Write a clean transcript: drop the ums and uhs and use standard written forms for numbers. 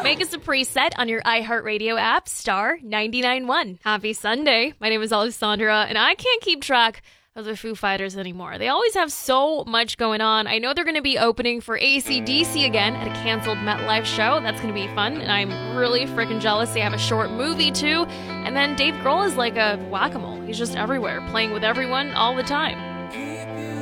Make us a preset on your iHeartRadio app, star 99.1. Happy Sunday. My name is Alessandra, and I can't keep track of the Foo Fighters anymore. They always have so much going on. I know they're going to be opening for AC/DC again at a canceled MetLife show. That's going to be fun, and I'm really freaking jealous. They have a short movie, too. And then Dave Grohl is like a whack-a-mole. He's just everywhere, playing with everyone all the time.